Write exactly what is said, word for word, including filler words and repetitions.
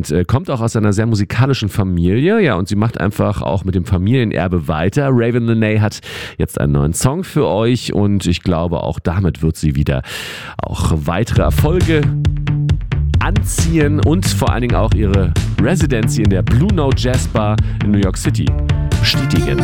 und äh, kommt auch aus einer sehr musikalischen Familie. Ja, und sie macht einfach auch mit dem Familienerbe weiter. Raven Lenae hat jetzt einen neuen Song für euch und ich glaube, auch damit wird sie wieder auch weitere Erfolge anziehen und vor allen Dingen auch ihre Residency in der Blue Note Jazz Bar in New York City bestätigen.